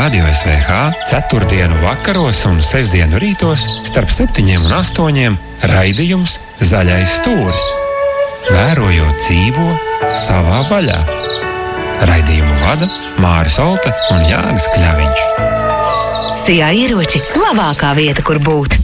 Radio SVH ceturtdienu vakaros un sestdienu rītos starp 7 un 8 raidījums Zaļais stūris. Vērojot dzīvo savā vaļā. Raidījumu vada Māris Olta un Jānis Kļaviņš. Sijā ieroči – labākā vieta, kur būt.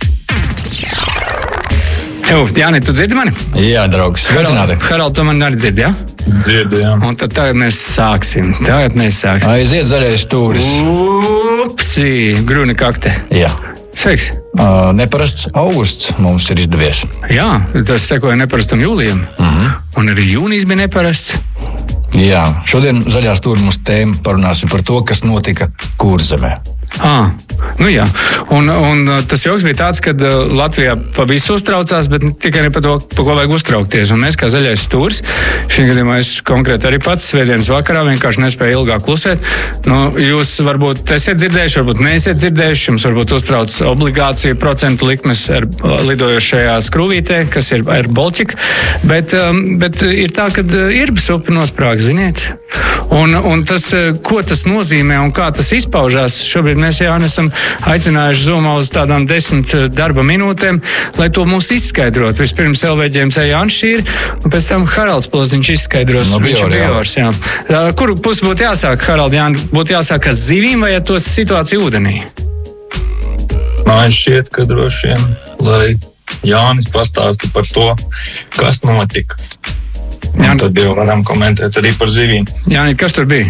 Jāni, tu dzirdi mani? Jā, draugs. Harald, tu mani arī dzirdi, jā? Dzirdi, jā. Un tad tagad mēs sāksim. Aiziet zaļais stūris. Upsi, grūni kakte. Jā. Sveiks. Neparasts augusts mums ir izdevies. Jā, tas sekoja neparastam jūlijam. Un arī jūnijas bija neparasts. Jā, šodien zaļā stūra mums tēma parunāsim par to, kas notika Kurzemē. Nu jā, un tas joks bija tāds, ka Latvijā pa visu uztraucās, bet tikai ne par to, pa ko vajag uztraukties. Un mēs kā zaļais stūris, šī gadījumā es konkrēti arī pats svētdienas vakarā vienkārši nespēju ilgāk klusēt. Nu, jūs varbūt esat dzirdējuši, varbūt neesat dzirdējuši, jums varbūt uztrauc obligāciju procentu likmes ar lidojošajā skrūvītē, kas ir bolčika, bet ir tā, ka irbas upe nosprāg, ziniet. Un tas, ko tas nozīmē un kā tas izpaužās, šobrīd mēs jau esam aicinājuši Zoomā uz tādām 10 darba minūtēm, lai to mums izskaidrot. Vispirms LVģiem Jānis Šīri, un pēc tam Haralds Plosdiņš izskaidros. No Viņš ir biors, jā. Kuru pusi būtu jāsāk, Harald, Jāni? Būtu jāsāk ar zivīm vai ar to situāciju ūdenī? Man šķiet, ka droši vien, lai Jānis pastāsta par to, kas notika. Un tad jau varam komentēt arī par zivīm. Jāni, kas tur bija?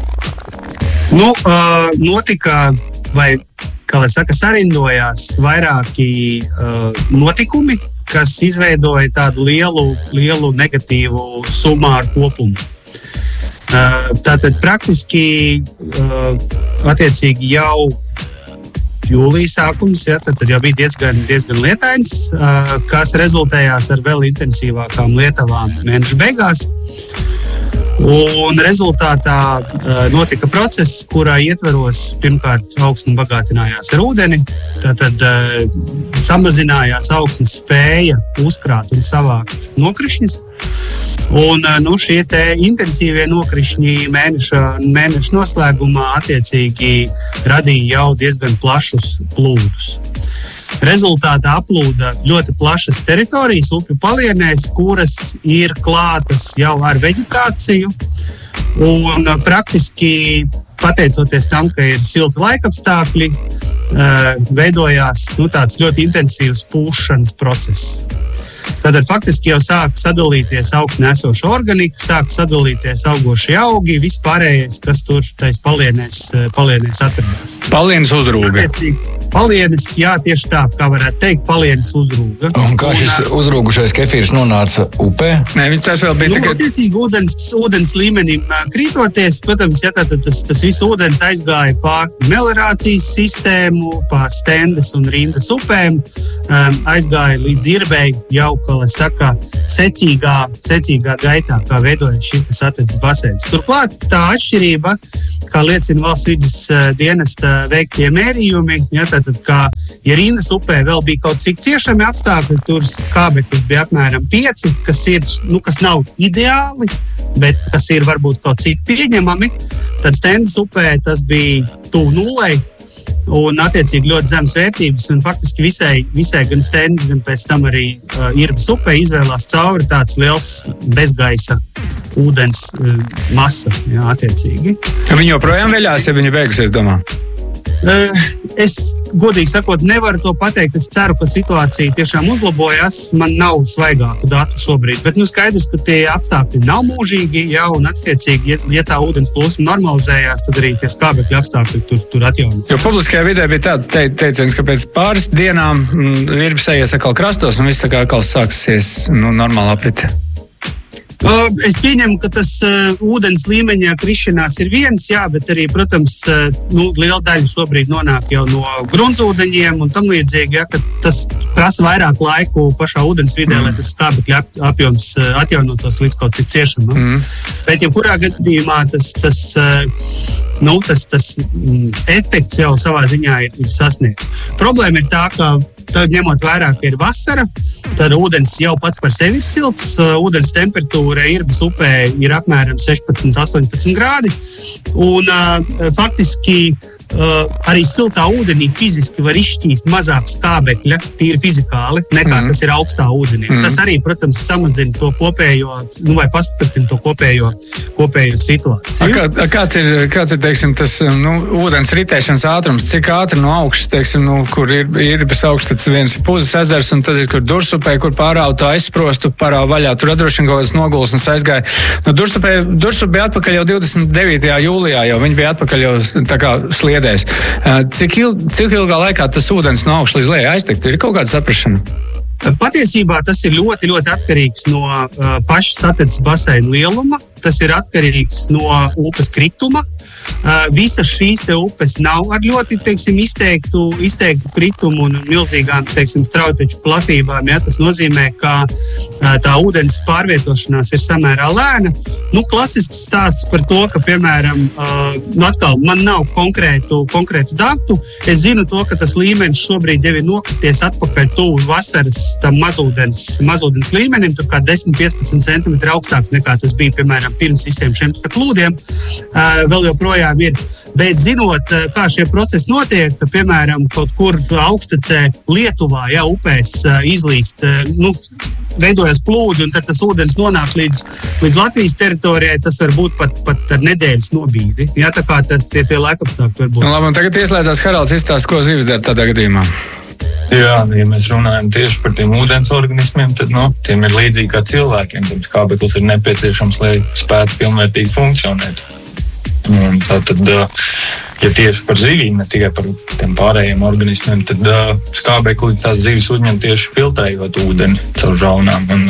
Notika, vai, kā lai saka, sarindojās vairāki notikumi, kas izveidoja tādu lielu negatīvu sumāru kopumu. Tātad praktiski attiecīgi jau jūlijas sākums, ja, tad jau bija diezgan lietains, kas rezultējās ar vēl intensīvākām lietavām mēneša beigās. Un rezultātā notika process, kurā ietveros pirmkārt augsne bagātinājās ar ūdeni, tad samazinājās augsnes spēja uzkrāt un savākt nokrišņus. Un šie te intensīvie nokrišņi mēneša noslēgumā attiecīgi radīja jau diezgan plašus plūdus. Rezultātā aplūda ļoti plašas teritorijas upju palienēs, kuras ir klātas jau ar veģetāciju. Un praktiski pateicoties tam, ka ir silti laikapstākļi, veidojās tāds ļoti intensīvs pūšanas process. Tad faktiski jau sāk sadalīties augsnē esoša organika, sāk sadalīties augošie augi, viss pārējais, kas tur tais palienēs atradās. Palienes uzrūga. Palienes, jā, tieši tā, kā varētu teikt, palienes uzrūga. Un kā šis uzrūgušais kefīrs nonāca upē? Nē, tas vēl bija tikai... Attiecīgi ūdens līmenim krītoties, protams, ja tas viss ūdens aizgāja pār meliorācijas sistēmu, pār Stendes un Rindas upēm, aizgāja līdz Irbei jau, kā lai saka, secīgā gaitā, kā veidojas šis satiksmes basēns. Turklāt tā atšķirība, kā liecina valsts vides dienesta veiktie mērījumi, ja, tātad, kā ja Rindas upē vēl bija kaut cik ciešami apstākļi, tur skābekļi bija apmēram 5, kas nav ideāli, bet kas ir varbūt kaut cik pieņemami, tad Stendes upē tas bija tuvu nulei, un attiecīgi ļoti zemes vērtības, un faktiski visai gan Stendes, gan pēc tam arī Irbas upē izvēlās cauri tāds liels bezgaisa ūdens masa, jā, attiecīgi. Viņi joprojām veļās, ja viņi beigusies, domā? Es, godīgi sakot, nevaru to pateikt. Es ceru, ka situācija tiešām uzlabojās. Man nav svaigāku datu šobrīd, bet skaidrs, ka tie apstākļi nav mūžīgi, jā, un attiecīgi, ja tā ūdens plūsma normalizējās, tad arī tie skābekļu apstākļi tur atjauno. Jo publiskajā vidē bija tāds teiciens, ka pēc pāris dienām Irbas ejies atkal krastos, un viss tā kā atkal sāksies normāli aprit. Es pieņemu, ka tas ūdens līmeņā krišanās ir viens, jā, bet arī, protams, liela daļa šobrīd nonāk jau no gruntsūdeņiem un tam līdzīgi, ja, ka tas prasa vairāk laiku pašā ūdensvidē, lai tas skābekļa apjoms atjaunotos līdz kaut cik ciešam. Bet, ja kurā gadījumā tas efekts jau savā ziņā ir sasniegts. Problēma ir tā, ka Tad ņemot vērā, ka ir vasara, tad ūdens jau pats par sevi ir silts. Ūdens temperatūra Irbas upē ir apmēram 16-18 grādi. Un faktiski arī siltā ūdenī fiziski var izšķīst mazāk skābekļa, tīri fizikāli, nekā tas ir augstā ūdenī. Tas arī, protams, samazina to kopējo, vai pastiprina to kopējo situāciju. Kāds ir, teiksim, tas ūdens ritēšanas ātrums? Cik ātri no augšas, teiksim, kur ir bez augšas, tad viens ir Pūzes ezers, un tad ir, kur Dursupē, kur pārāva to aizsprostu, pārāva vaļā, tur atdrošina kaut kāds noguls un aizgāja. Dursup bija atpakaļ jau 29. jūlijā, jau viņi bija atpakaļ jau tā kā sliedēs. Cik ilgā laikā tas ūdens no augšas līdz lejai aiztekt? Ir kaut kāda saprašana? Patiesībā tas ir ļoti, ļoti atkarīgs no paša satiksmes baseina lieluma. Tas ir atkarīgs no upes krituma. Visas šīs te upes nav ar ļoti, teiksim, izteiktu kritumu un milzīgām, teiksim, strauteču platībām. Ja? Tas nozīmē, ka tā ūdens pārvietošanās ir samērā lēna. Klasisks stāsts par to, ka, piemēram, atkal man nav konkrētu datu. Es zinu to, ka tas līmenis šobrīd jau ir nokrities atpakaļ tuvu vasaras tam mazūdens līmenim, tur kā 10-15 cm augstāks nekā tas bija, piemēram, pirms visiem šiem plūdiem. Vēl joprojām ir. Bet zinot, kā šie procesi notiek, ka, piemēram, kaut kur augštecē Lietuvā, ja upēs izlīst, veidojas plūdi, un tad tas ūdens nonāk līdz Latvijas teritorijai, tas var būt pat ar nedēļas nobīdi. Ja, tā kā tie laikapstākļi var būt. Labi, un tagad ieslēdzās Haralds izstāst, ko zivis dara tādā gadījumā. Jā, ja mēs runājam tieši par tiem ūdens organismiem, tad tiem ir līdzīgi kā cilvēkiem. Tad skābeklis ir nepieciešams, lai spētu pilnvērtīgi funkcionēt. Un tātad, ja tieši par zivīm, ne tikai par tiem pārējiem organismiem, tad skābekli tās zivis uzņem tieši filtrējot ūdeni caur žaunām. Un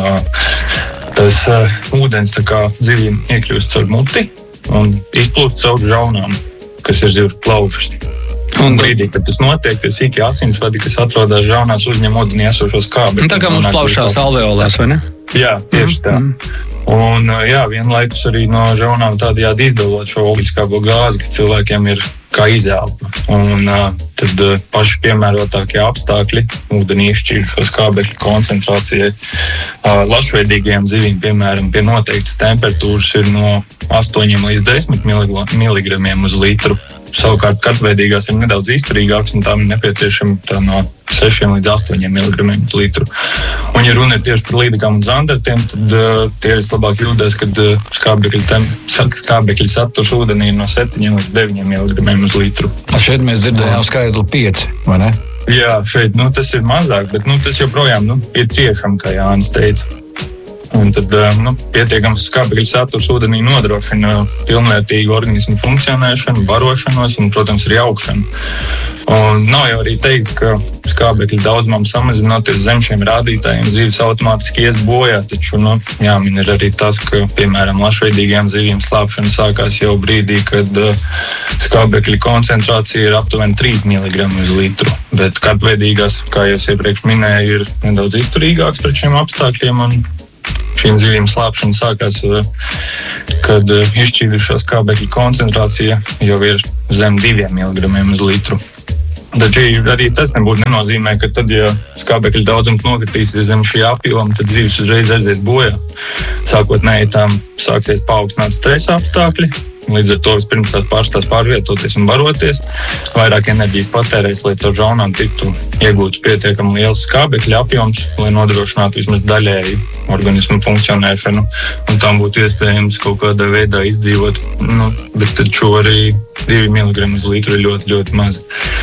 tas ūdens tā kā zivīm iekļūst caur muti un izplūst caur žaunām, kas ir zivs plaušas. Un brīdī, kad tas notiek, tie sīkie asinsvadi, kas atrodas žaunās, uzņem ūdenī esošo skābekli. Tā kā mums plaušās alveolās, vai ne? Jā, tieši tā. Un vienlaikus arī no žaunām tādējādi izdalot šo ogleskābo gāzi, kas cilvēkiem ir kā izelpa. Un tad paši piemērotākie apstākļi ūdenī izšķīrušo skābekļu koncentrācijai lašveidīgajām zivīm, piemēram, pie noteiktas temperatūras ir no 8 līdz 10 miligramiem uz litru. Savukārt katveidīgās ir nedaudz izturīgākas, un tām ir nepieciešama no 6 līdz 8 mg litru. Un, ja runa ir tieši par līdekām un zandartiem, tad tie vislabāk jūtas, kad skābekļa saturs ūdenī ir no 7 līdz 9 mg uz litru. Šeit mēs dzirdējām skaitli 5, vai ne? Jā, šeit tas ir mazāk, bet tas joprojām ir ciešam, kā Jānis teica. Un tad pietiekams skābekļa saturs ūdenī nodrošina pilnvērtīgu organismu funkcionēšanu, barošanos un, protams, arī augšanu. Un nav jau arī teikts, ka skābekļa daudzumam samazinoties zem šiem rādītājiem zivis automātiski ies bojā, taču jāmin ir arī tas, ka, piemēram, lašveidīgajām zivīm slāpšana sākās jau brīdī, kad skābekļa koncentrācija ir aptuveni 3 mg uz litru. Bet katveidīgās, kā jau iepriekš minēju, ir nedaudz izturīgāks pret šiem apstākļiem, un šīm zivīm slāpšana sākās, kad izšķīdušā skābekļa koncentrācija jau ir zem 2 mg uz litru. Taču arī tas nebūtu nenozīmē, ka tad, ja skābekļa daudzums nokritīsies zem šī apjoma, tad zivis uzreiz aizies bojā. Sākotnēji tām sāksies paaugstināt stresa apstākļi. Līdz ar to vispirms tās pārstās pārvietoties un baroties, vairāk enerģijas patērēs, lai caur žaunām tiktu iegūts pietiekami liels skābekļa apjoms, lai nodrošinātu vismaz daļēji organismu funkcionēšanu, un tam būtu iespējams kaut kādā veidā izdzīvot, bet taču arī 2 mg uz litru ir ļoti, ļoti maz.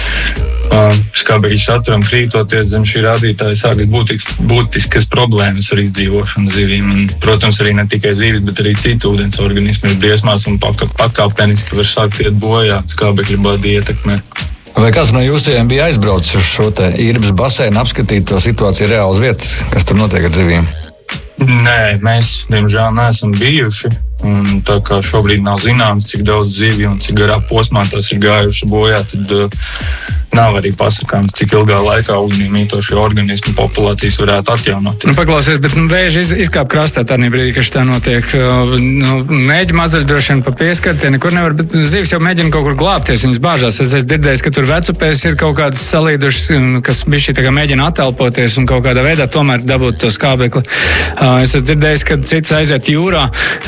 Skābekļa saturam krītoties zem šī rādītāja sākas būtiskas problēmas ar izdzīvošanu zivīm. Un, protams, arī ne tikai zivis, bet arī citu ūdens organismi ir briesmās un pakāpeniski var sākt iet bojā skābekļa bādi ietekmē. Vai kāds no jūsiem bija aizbraucis uz šo te Irbas baseinu, apskatīt to situāciju reālas vietas, kas tur notiek ar zivīm? Nē, mēs, diemžēl, neesam bijuši. Un tā kā šobrīd nav zināms, cik daudz zivju un cik garā posmā tās ir gājušas bojā, tad nav arī pasakāms, cik ilgā laikā ūdenī mītošie organismu populācijas varētu atjaunot. Paklausies, bet vēži izkāp krastā tādā brīdī, kad tā notiek. Mēģi mazuļi droši vien pa pieskartie, nekur nevar, bet zivs jau mēģina kaut kur glābties, viņas bāžās. Es esmu dzirdējis, ka tur vecupēs ir kaut kādas salīdušas, kas bišķi tā kā mēģina atelpoties un kaut kādā veidā tomēr dabūt to skābekli. Es esmu dzirdējis, ka cits aiziet jūrā.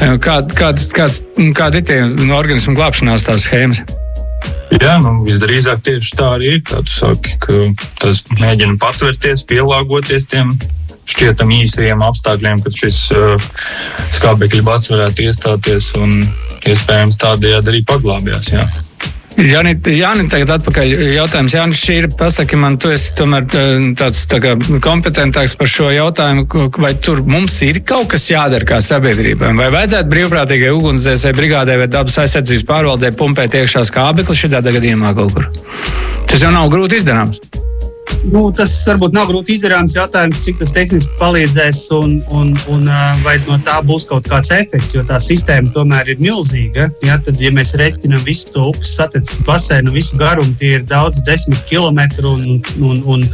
Kādi ir tie organismu glābšanās tās schēmas? Jā, visdrīzāk tieši tā arī ir. Kā tu saki, ka tas mēģina patverties, pielāgoties tiem šķietam īsajiem apstākļiem, kad šis skābekļa bats varētu iestāties un iespējams tādējādi arī paglābjās. Jā. Jāni, tagad atpakaļ jautājums. Jāni, šī ir, pasaki man, tu esi tomēr tāds tā kā kompetentāks par šo jautājumu, vai tur mums ir kaut kas jādara kā sabiedrībai? Vai vajadzētu brīvprātīgai ugunsdzēsēji brigādē vai dabas aizsardzības pārvaldē pumpēt iekšā skābekli šādā gadījumā kaut kur? Tas jau nav grūti izdarāms. Tas varbūt nav grūti izdarāms jautājums, cik tas tehniski palīdzēs un vai no tā būs kaut kāds efekts, jo tā sistēma tomēr ir milzīga. Ja, tad, ja mēs reiķinām visu to upes satiksmes basēnu, visu garumu, tie ir daudz 10 kilometru un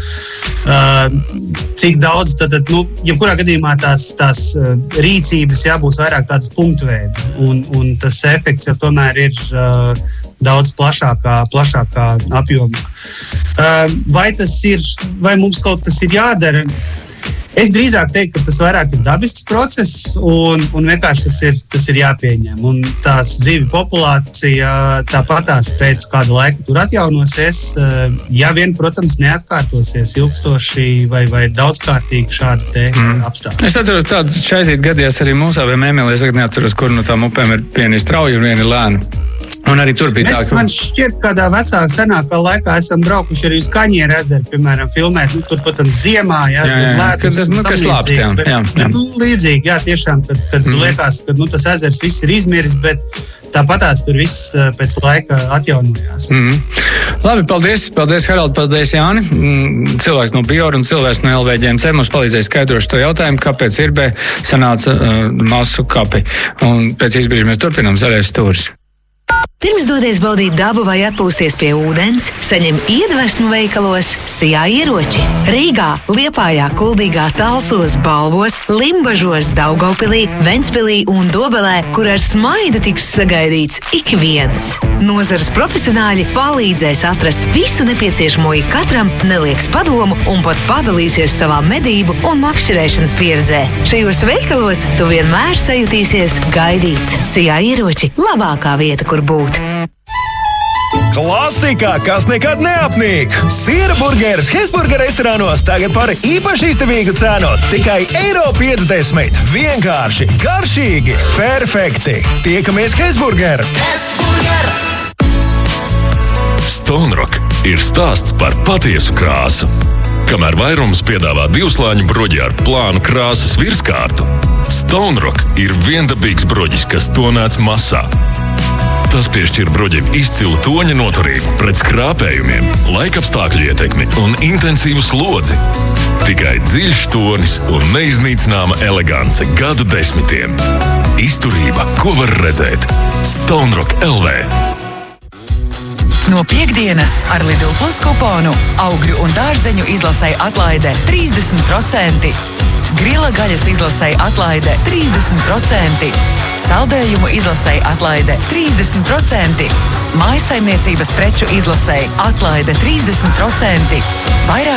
cik daudz, tad jebkurā gadījumā tās rīcības jābūs vairāk tādas punktveidi un tas efekts jau tomēr ir daudz plašākā apjomā. Vai mums kaut kas ir jādara? Es drīzāk teiktu, ka tas vairāk ir dabisks process un vienkārši tas ir jāpieņem. Un tās zivju populācija tāpatās pēc kāda laika tur atjaunosies, ja vien, protams, neatkārtosies ilgstoši vai daudzkārtīgi šādi te apstākļi. Es atceros tādu šaizīt gadījās arī mūsā vai Mēmelē, es neatceros, kur no tām upēm ir viena strauja un viena lēna. Un arī tur bija tā, ka... Man šķiet, kādā vecākā senākā laikā esam braukuši arī uz Kaņieru ezeru, piemēram, filmēt. Tur, protams, ziemā, zem lētas. Kas slāpst, jā. Līdzīgi, jā, tiešām, kad liekas, ka tas ezers viss ir izmiris, bet tāpatās tur viss pēc laika atjaunojās. Labi, paldies, Harald, paldies, Jāni. Cilvēks no Bior un cilvēks no LVģMC mums palīdzēja skaidrot šo jautājumu, kāpēc Irbē sanāca masu kapi. Un pēc izbrīža mēs turpinām Zaļais stūris. Pirms dodies baudīt dabu vai atpūsties pie ūdens, saņem iedvesmu veikalos Sijā ieroči. Rīgā, Liepājā, Kuldīgā, Talsos, Balvos, Limbažos, Daugavpilī, Ventspilī un Dobelē, kur ar smaidu tiks sagaidīts ik viens. Nozares profesionāļi palīdzēs atrast visu nepieciešamo ikatram, nelieks padomu un pat padalīsies savā medību un makšķerēšanas pieredzē. Šajos veikalos tu vienmēr sajutīsies gaidīts. Sijā ieroči – labākā vieta, kur būt. Klasika, kas nekad neapnīk! Siera burgeris Hesburger restorānos tagad par īpaši izdevīgu cenu. Tikai €50. Vienkārši, garšīgi, perfekti! Tiekamies Hesburger! Stonrock ir stāsts par patiesu krāsu. Kamēr vairums piedāvā divslāņu bruģi ar plānu krāsas virskārtu, Stonrock ir viendabīgs bruģis, kas tonēts masā. Tas piešķir bruģim izcilu toņa noturību pret skrāpējumiem, laikapstākļu ietekmi un intensīvu slodzi. Tikai dziļš tonis un neiznīcināma elegance gadu desmitiem. Izturība, ko var redzēt. Stonrock LV. No piektdienas ar Lidl Plus kuponu augļu un dārzeņu izlasei atlaide 30%. Grila gaļas izlasei atlaide 30%. Saldējumu izlasei atlaide 30%. Mājsaimniecības preču izlasei atlaide 30%. Vairāk